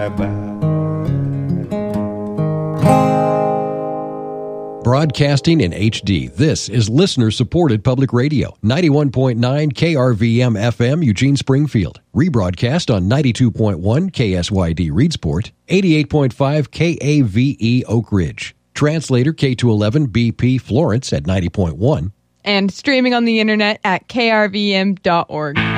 Broadcasting in HD, this is listener-supported public radio, 91.9 KRVM FM, Eugene, Springfield. Rebroadcast on 92.1 KSYD, Reedsport, 88.5 KAVE, Oak Ridge. Translator K211 BP, Florence at 90.1. And streaming on the internet at krvm.org.